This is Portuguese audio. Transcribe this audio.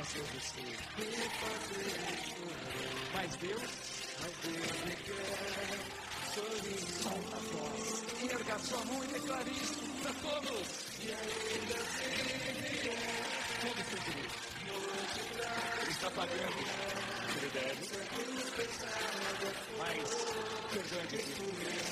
fazer você me fazer chorar. Mas Deus me quer sorrir. Solta a voz, erga sua mão e declare isso para todos. E ainda assim todo sofrido está pagando o que ele deve, mas perdoe de